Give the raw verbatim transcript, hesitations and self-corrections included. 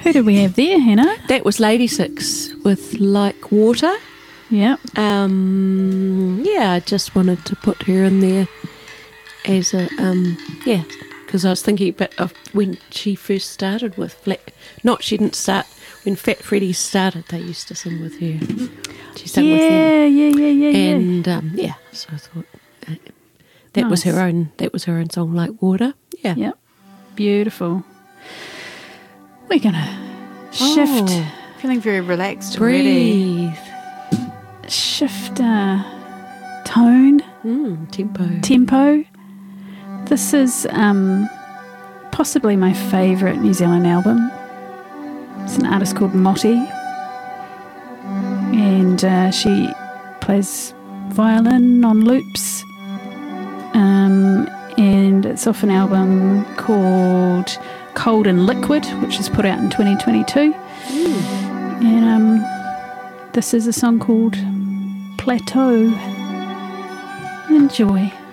Who did we have there, Hannah? That was Lady Six with Like Water. Yep. Um, yeah, I just wanted to put her in there as a, um, yeah, because I was thinking but of when she first started with Flat, not she didn't start, when Fat Freddy started, they used to sing with her. She sang yeah, with him. Yeah, yeah, yeah, yeah. And, um, yeah, so I thought uh, that Nice. was her own, that was her own song, Like Water. Yeah. Yep. Beautiful. We're going to shift. Oh, Feeling very relaxed already. breathe. Shift uh, tone, Mm, tempo. tempo. This is um, possibly my favourite New Zealand album. It's an artist called Motti, and uh, she plays violin on loops, um, and it's off an album called Cold and Liquid, which was put out in twenty twenty-two. Mm. And um, this is a song called Plateau. Enjoy.